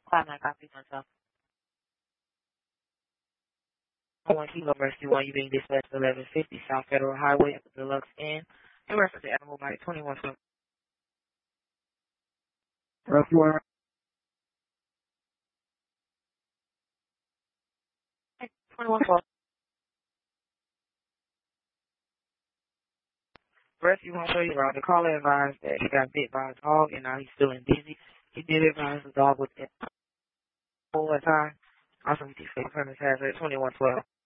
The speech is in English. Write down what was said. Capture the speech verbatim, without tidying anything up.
Five nine copy myself. One Kilo Rescue One, you being dispatched to eleven fifty South Federal Highway at the Deluxe Inn. In reference to animal body twenty-one twelve. Rescue one. twenty-one twelve. Rescue One, show you around. The caller advised that he got bit by a dog and now he's feeling dizzy. He did advise the dog with all the time. Also, he did say premise hazard twenty-one twelve.